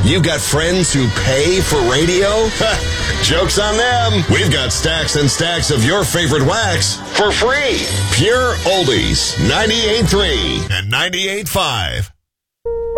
You got friends who pay for radio? Joke's on them. We've got stacks and stacks of your favorite wax for free. Pure Oldies, 98.3 and 98.5.